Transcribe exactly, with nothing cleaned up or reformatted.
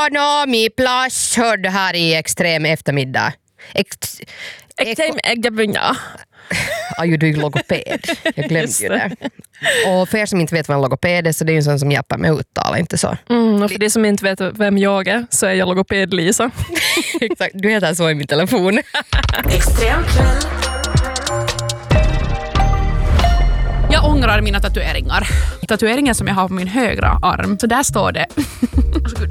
Ekonomi plus hörde här i extrem eftermiddag. Ex- Extrem eftermiddag. Ja, ju du är logoped. Jag glömde ju det. Och för er som inte vet vad en logoped är, så det är ju en sån som hjälper med uttal, inte så? Mm, och för de som inte vet vem jag är, så är jag logoped Lisa. Exakt, du heter så i min telefon. Extremkväll. Jag ångrar mina tatueringar. Tatueringen som jag har på min högra arm. Så där står det. Varsågod.